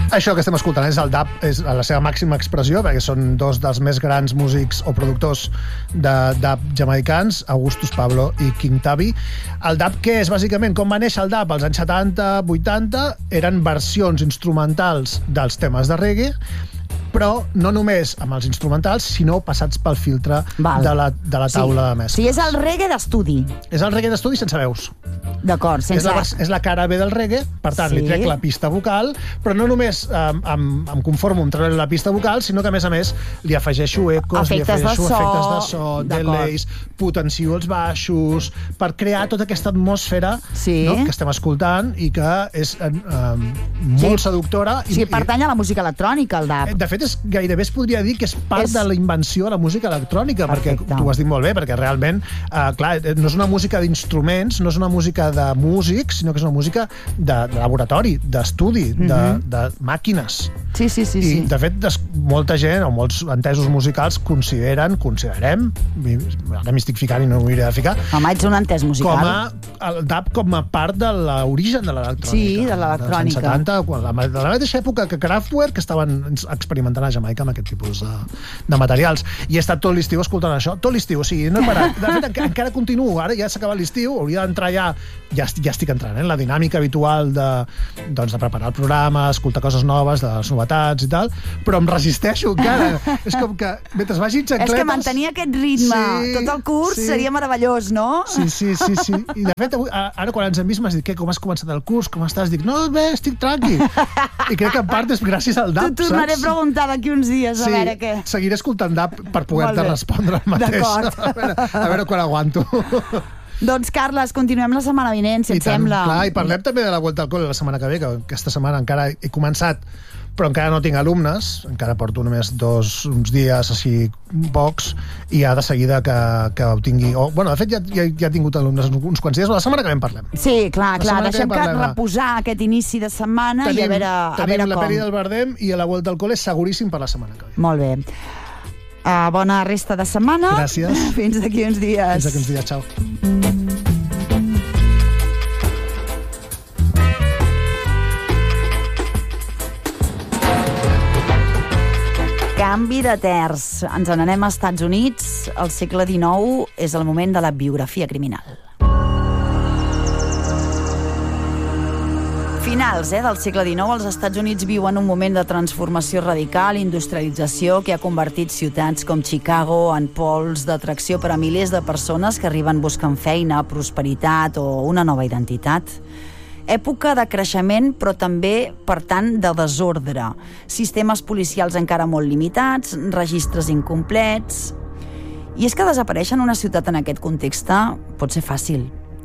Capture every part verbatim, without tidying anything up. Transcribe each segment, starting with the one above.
Això que estem escoltant és el dub, és la seva màxima expressió, perquè són dos dels més grans músics o productors de dub jamaicans, Augustus Pablo i King Tubby. El dub, què és? Bàsicament, com va néixer el dub als anys setanta, vuitanta, eren versions instrumentals dels temes de reggae, però no només amb els instrumentals, sinó passats pel filtre de la, de la taula sí. de mescles. Sí, és el reggae d'estudi. És el reggae d'estudi sense veus. D'acord, sense... És la, és la cara B del reggae, per tant, sí. li trec la pista vocal, però no només um, em, em conformo amb treure la pista vocal, sinó que, a més a més, li afegeixo ecos, efectes li afegeixo de so, efectes de so, delays, potencio els baixos, per crear tota aquesta atmosfera sí. no? que estem escoltant i que és um, molt sí. seductora. Sí, i, pertany a la música electrònica, el dub. De fet, és, gairebé es podria dir que és part és... de la invenció de la música electrònica, perfecte. Perquè tu ho has dit molt bé, perquè realment, eh, clar, no és una música d'instruments, no és una música de músics, sinó que és una música de, de laboratori, d'estudi, mm -hmm. de, de màquines. Sí, sí, sí. I, sí. de fet, des, molta gent, o molts entesos musicals, consideren, considerem, ara m'estic ficant i no m'ho hauré de ficar... Home, ets un entès musical. Com a, el dub com a part de l'origen de l'electrònica. Sí, de l'electrònica. Dels anys setanta, de la mateixa època que Kraftwerk, que estaven experimentant a Jamaica amb aquest tipus de, de materials. I he estat tot l'estiu escoltant això, tot l'estiu, o sigui, no he parat. De fet, enca, encara continuo, ara ja s'ha acabat l'estiu, hauria d'entrar ja, ja, ja estic entrant, eh, en la dinàmica habitual de, doncs, de preparar el programa, escoltar coses noves, de les novetats i tal, però em resisteixo encara. És com que, mentre vagi xancletes... És que mantenir aquest ritme sí, tot el curs sí. seria meravellós, no? Sí, sí, sí, sí. I de fet, avui, ara quan ens hem vist m'has dit, què, com has començat el curs, com estàs? Dic, no, bé, estic tranqui. I crec que en part és gràcies al dub, saps? T'ho tornaré a preguntar d'aquí uns dies, sí, a veure què. Seguiré escoltant dub per poder-te respondre el mateix. A veure, a veure quan aguanto. Doncs, Carles, continuem la setmana vinent, si I et tant, sembla. Clar, i parlem també de la Vuelta al Cole la setmana que ve, que aquesta setmana encara he començat, però encara no tinc alumnes, encara porto només dos, uns dies així pocs, i ja de seguida que, que ho tingui... Oh, bueno, de fet, ja, ja, ja he tingut alumnes uns quants dies, la setmana que ve en parlem. Sí, clar, clar, deixem que, que reposar aquest inici de setmana tenim, i a veure, a tenim veure la com. Peri del Bardem i la Vuelta al Cole seguríssim per la setmana que ve. Molt bé. Uh, bona resta de setmana. Gràcies. Fins d'aquí uns dies. Fins d'aquí uns dies, xau. Canvi de terç. Ens n'anem als Estats Units. Al segle dinou és el moment de la biografia criminal. Finals eh, del segle dinou, els Estats Units viuen un moment de transformació radical, industrialització, que ha convertit ciutats com Chicago en pols d'atracció per a milers de persones que arriben buscant feina, prosperitat o una nova identitat. Època de creixement, però també, per tant, de desordre. Sistemes policials encara molt limitats, registres incomplets... I és que desaparèixer en una ciutat en aquest context pot ser fàcil.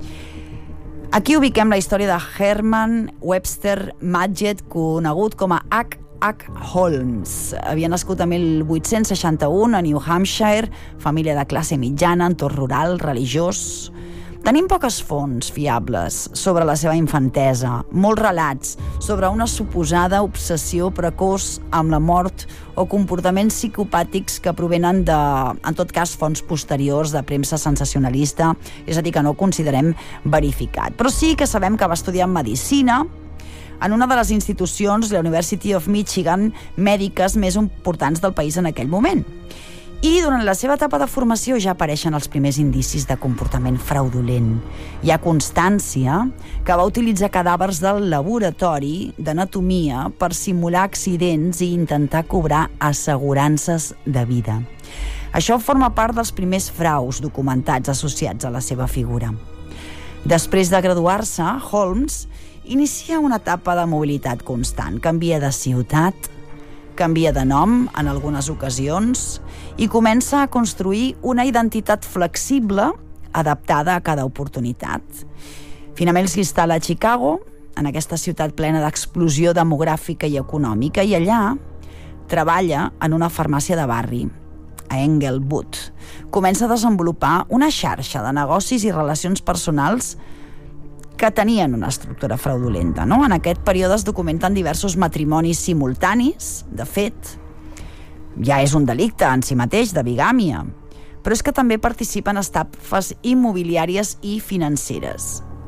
Aquí ubiquem la història de Herman Webster Madgett, conegut com a H. H. Holmes. Havia nascut a mil vuit-cents seixanta-u a New Hampshire, família de classe mitjana, entorn rural, religiós... Tenim poques fonts fiables sobre la seva infantesa, molts relats sobre una suposada obsessió precoç amb la mort o comportaments psicopàtics que provenen de, en tot cas, fonts posteriors de premsa sensacionalista, és a dir, que no considerem verificat. Però sí que sabem que va estudiar medicina en una de les institucions, la University of Michigan, mèdiques més importants del país en aquell moment. I durant la seva etapa de formació ja apareixen els primers indicis de comportament fraudulent. Hi ha constància que va utilitzar cadàvers del laboratori d'anatomia per simular accidents i intentar cobrar assegurances de vida. Això forma part dels primers fraus documentats associats a la seva figura. Després de graduar-se, Holmes inicia una etapa de mobilitat constant. Canvia de ciutat, canvia de nom en algunes ocasions i comença a construir una identitat flexible adaptada a cada oportunitat. Finalment s'instal·la a Chicago, en aquesta ciutat plena d'explosió demogràfica i econòmica, i allà treballa en una farmàcia de barri, a Englewood. Comença a desenvolupar una xarxa de negocis i relacions personals que tenien una estructura fraudulenta, no? En aquest període es documenten diversos matrimonis simultanis. De fet, ja és un delicte en si mateix, de bigàmia, però és que també participa en estafes immobiliàries i financeres.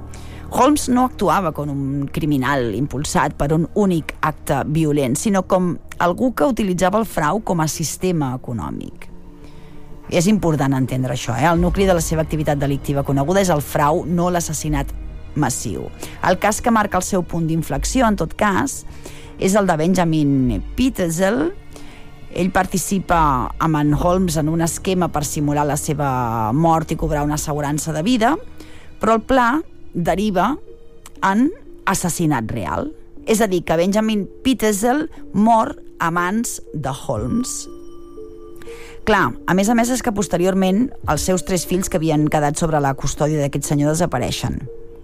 Holmes no actuava com un criminal impulsat per un únic acte violent, sinó com algú que utilitzava el frau com a sistema econòmic. I és important entendre això, eh? El nucli de la seva activitat delictiva coneguda és el frau, no l'assassinat massiu. El cas que marca el seu punt d'inflexió, en tot cas, és el de Benjamin Pitezel. Ell participa amb en Holmes en un esquema per simular la seva mort i cobrar una assegurança de vida, però el pla deriva en assassinat real. És a dir, que Benjamin Pitezel mor a mans de Holmes. Clar, a més a més és que posteriorment els seus tres fills que havien quedat sobre la custòdia d'aquest senyor desapareixen.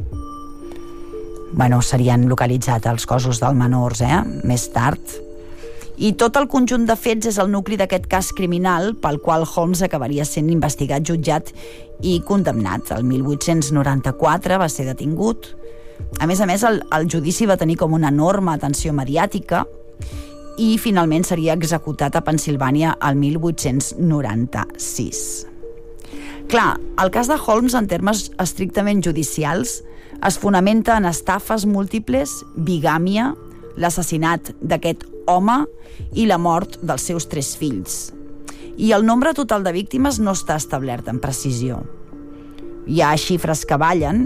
Bueno, serien localitzats els cossos dels menors, eh? Més tard. I tot el conjunt de fets és el nucli d'aquest cas criminal pel qual Holmes acabaria sent investigat, jutjat i condemnat. El mil vuit-cents noranta-quatre va ser detingut. A més a més, el, el judici va tenir com una enorme atenció mediàtica i finalment seria executat a Pennsilvània el mil vuit-cents noranta-sis. Clar, el cas de Holmes, en termes estrictament judicials, es fonamenta en estafes múltiples, bigàmia, l'assassinat d'aquest home i la mort dels seus tres fills. I el nombre total de víctimes no està establert amb precisió. Hi ha xifres que ballen,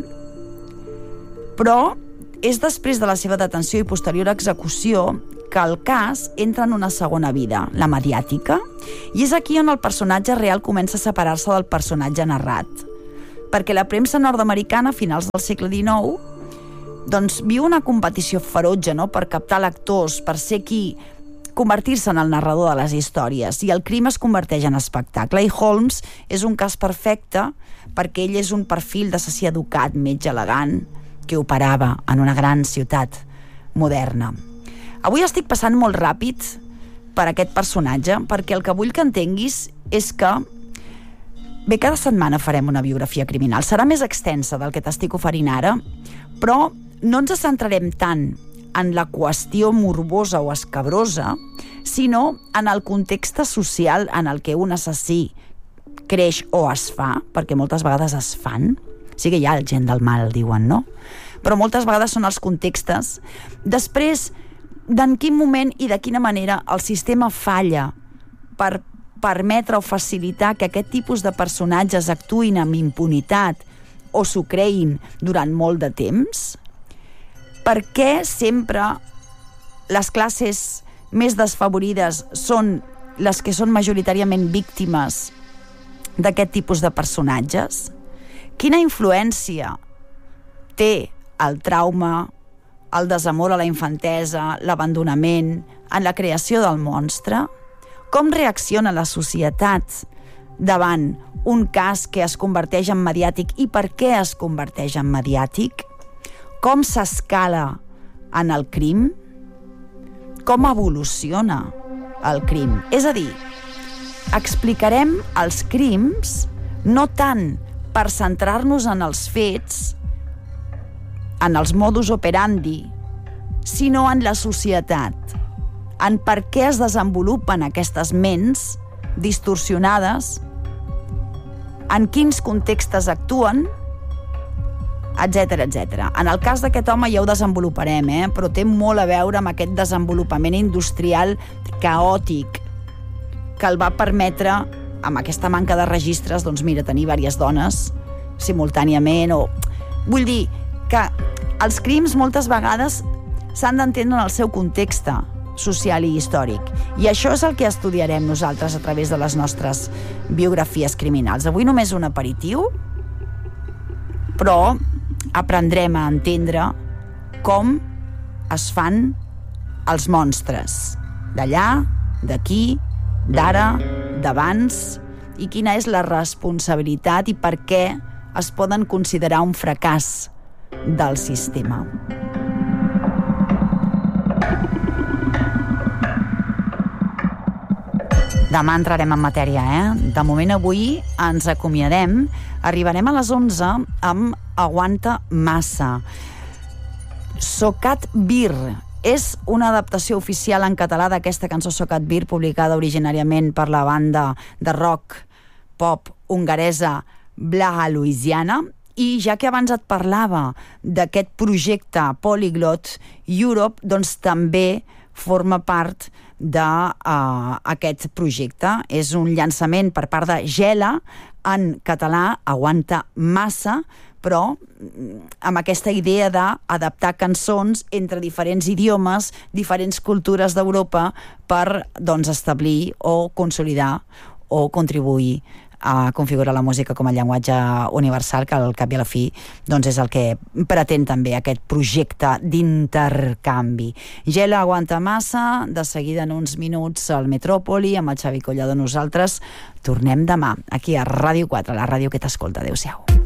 però és després de la seva detenció i posterior execució que el cas entra en una segona vida, la mediàtica, i és aquí on el personatge real comença a separar-se del personatge narrat. Perquè la premsa nord-americana, a finals del segle dinou, doncs viu una competició ferotge, no?, per captar lectors, per ser qui convertir-se en el narrador de les històries, i el crim es converteix en espectacle. I Holmes és un cas perfecte perquè ell és un perfil d'assassí educat, metge elegant, que operava en una gran ciutat moderna. Avui estic passant molt ràpid per aquest personatge perquè el que vull que entenguis és que bé, cada setmana farem una biografia criminal. Serà més extensa del que t'estic oferint ara, però no ens centrarem tant en la qüestió morbosa o escabrosa, sinó en el context social en el que un assassí creix o es fa, perquè moltes vegades es fan. Sí que hi ha el gent del mal, diuen, no? Però moltes vegades són els contextes. Després, d'en quin moment i de quina manera el sistema falla per permetre o facilitar que aquest tipus de personatges actuïn amb impunitat o s'ho creïn durant molt de temps? Per què sempre les classes més desfavorides són les que són majoritàriament víctimes d'aquest tipus de personatges? Quina influència té el trauma, el desamor a la infantesa, l'abandonament en la creació del monstre? Com reacciona la societat davant un cas que es converteix en mediàtic i per què es converteix en mediàtic? Com s'escala en el crim? Com evoluciona el crim? És a dir, explicarem els crims no tant per centrar-nos en els fets, en els modus operandi, sinó en la societat, en per què es desenvolupen aquestes ments distorsionades, en quins contextes actuen, etcètera, etcètera. En el cas d'aquest home ja ho desenvoluparem, eh? Però té molt a veure amb aquest desenvolupament industrial caòtic que el va permetre, amb aquesta manca de registres, doncs mira, tenir diverses dones simultàniament, o... Vull dir que els crims moltes vegades s'han d'entendre en el seu context social i històric. I això és el que estudiarem nosaltres a través de les nostres biografies criminals. Avui només un aperitiu, però aprendrem a entendre com es fan els monstres d'allà, d'aquí, d'ara, d'abans, i quina és la responsabilitat i per què es poden considerar un fracàs del sistema. Demà entrarem en matèria, eh? De moment avui ens acomiadem. Arribarem a les onze amb Aguanta Massa. Socat Bir és una adaptació oficial en català d'aquesta cançó Socat Bir, publicada originàriament per la banda de rock pop hongaresa Blaha Louisiana, I ja que abans et parlava d'aquest projecte Polyglot Europe, doncs també forma part d'aquest uh, projecte. És un llançament per part de Gela, en català, Aguanta Massa, però amb aquesta idea d'adaptar cançons entre diferents idiomes, diferents cultures d'Europa per doncs, establir o consolidar o contribuir a configurar la música com a llenguatge universal, que al cap i a la fi doncs és el que pretén també aquest projecte d'intercanvi. Gela Aguanta Massa, de seguida en uns minuts al Metròpoli, amb el Xavi Collado. Nosaltres tornem demà aquí a Ràdio quatre, la ràdio que t'escolta. Adéu-siau.